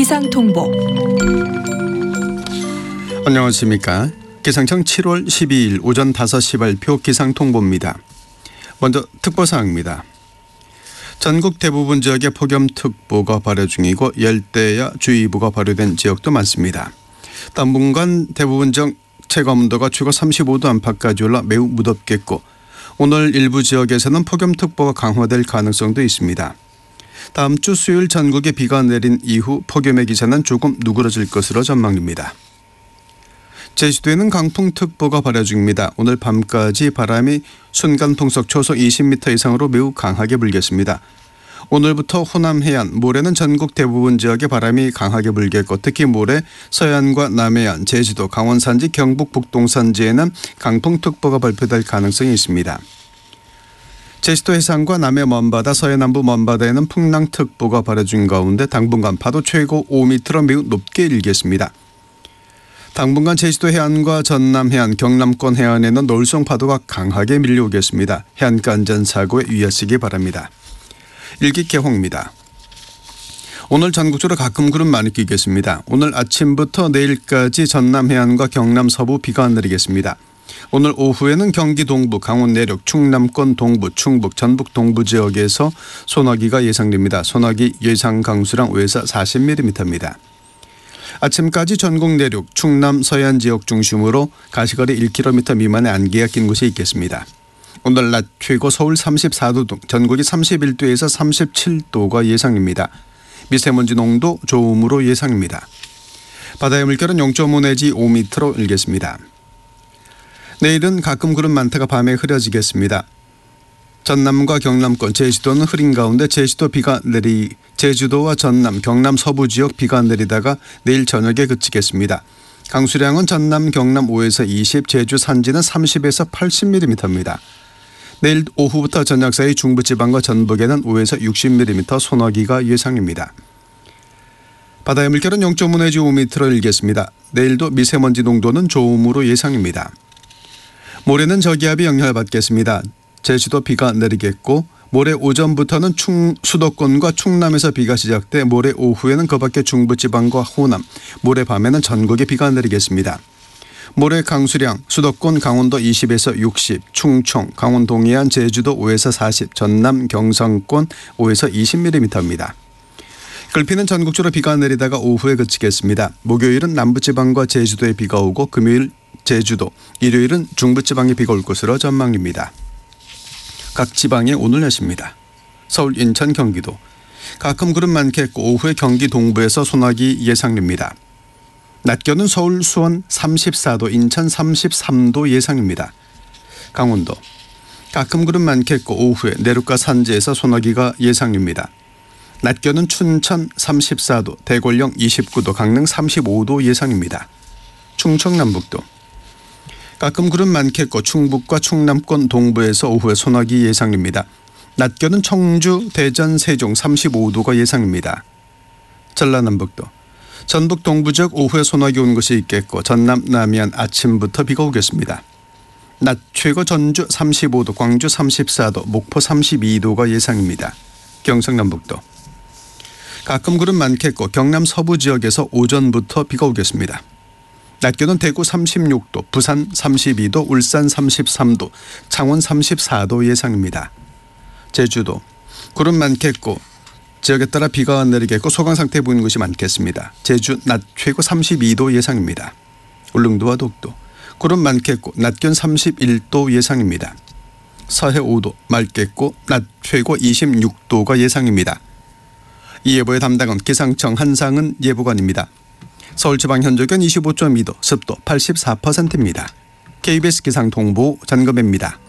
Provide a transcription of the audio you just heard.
기상통보. 안녕하십니까. 기상청 7월 12일 오전 5시 발표 기상통보입니다. 먼저 특보사항입니다. 전국 대부분 지역에 폭염특보가 발효 중이고 열대야 주의보가 발효된 지역도 많습니다. 당분간 대부분 지역 체감온도가 최고 35도 안팎까지 올라 매우 무덥겠고 오늘 일부 지역에서는 폭염특보가 강화될 가능성도 있습니다. 다음 주 수요일 전국에 비가 내린 이후 폭염의 기세는 조금 누그러질 것으로 전망입니다. 제주도에는 강풍특보가 발효 중입니다. 오늘 밤까지 바람이 순간풍속 초속 20m 이상으로 매우 강하게 불겠습니다. 오늘부터 호남 해안, 모레는 전국 대부분 지역에 바람이 강하게 불겠고 특히 모레 서해안과 남해안, 제주도, 강원 산지, 경북 북동 산지에는 강풍특보가 발표될 가능성이 있습니다. 제주도 해상과 남해 먼바다, 서해 남부 먼바다에는 풍랑특보가 발효 중인 가운데 당분간 파도 최고 5m로 매우 높게 일겠습니다. 당분간 제주도 해안과 전남 해안, 경남권 해안에는 놀송 파도가 강하게 밀려오겠습니다. 해안가 안전사고에 유의하시기 바랍니다. 일기 개홍입니다. 오늘 전국적으로 가끔 구름 많이 끼겠습니다. 오늘 아침부터 내일까지 전남 해안과 경남 서부 비가 내리겠습니다. 오늘 오후에는 경기 동부, 강원 내륙, 충남권 동부, 충북, 전북 동부 지역에서 소나기가 예상됩니다. 소나기 예상 강수량 외사 40mm입니다. 아침까지 전국 내륙, 충남 서해안 지역 중심으로 가시거리 1km 미만의 안개가 낀 곳이 있겠습니다. 오늘 낮 최고 서울 34도 등 전국이 31도에서 37도가 예상입니다. 미세먼지 농도 좋음으로 예상입니다. 바다의 물결은 0.5 내지 5m로 일겠습니다. 내일은 가끔 구름 많다가 밤에 흐려지겠습니다. 전남과 경남권, 제주도는 흐린 가운데 제주도와 전남, 경남 서부 지역 비가 내리다가 내일 저녁에 그치겠습니다. 강수량은 전남, 경남 5에서 20, 제주 산지는 30에서 80mm입니다. 내일 오후부터 저녁 사이 중부지방과 전북에는 5에서 60mm 소나기가 예상입니다. 바다의 물결은 0.5 내지 5m로 일겠습니다. 내일도 미세먼지 농도는 좋음으로 예상입니다. 모레는 저기압이 영향을 받겠습니다. 제주도 비가 내리겠고 모레 오전부터는 수도권과 충남에서 비가 시작돼 모레 오후에는 그 밖에 중부지방과 호남, 모레 밤에는 전국에 비가 내리겠습니다. 모레 강수량 수도권 강원도 20에서 60, 충청, 강원 동해안, 제주도 5에서 40, 전남, 경상권 5에서 20mm입니다. 글피는 전국적으로 비가 내리다가 오후에 그치겠습니다. 목요일은 남부지방과 제주도에 비가 오고 금요일 제주도, 일요일은 중부지방에 비가 올 것으로 전망입니다. 각 지방의 오늘 날씨입니다. 서울, 인천, 경기도 가끔 구름 많겠고 오후에 경기 동부에서 소나기 예상됩니다. 낮 기온은 서울, 수원 34도, 인천 33도 예상입니다. 강원도 가끔 구름 많겠고 오후에 내륙과 산지에서 소나기가 예상됩니다. 낮 기온은 춘천 34도, 대권령 29도, 강릉 35도 예상입니다. 충청 남북도 가끔 구름 많겠고 충북과 충남권 동부에서 오후에 소나기 예상입니다. 낮 기온은 청주, 대전, 세종 35도가 예상입니다. 전라남북도 전북 동부 지역 오후에 소나기 온 곳이 있겠고 전남, 남해안 아침부터 비가 오겠습니다. 낮 최고 전주 35도, 광주 34도, 목포 32도가 예상입니다. 경상남북도 가끔 구름 많겠고 경남 서부 지역에서 오전부터 비가 오겠습니다. 낮 기온은 대구 36도, 부산 32도, 울산 33도, 창원 34도 예상입니다. 제주도 구름 많겠고 지역에 따라 비가 내리겠고 소강 상태 보이는 곳이 많겠습니다. 제주 낮 최고 32도 예상입니다. 울릉도와 독도 구름 많겠고 낮 기온 31도 예상입니다. 서해 5도 맑겠고 낮 최고 26도가 예상입니다. 이 예보의 담당은 기상청 한상은 예보관입니다. 서울 지방 현저기온 25.2도, 습도 84%입니다. KBS 기상통보 전금입니다.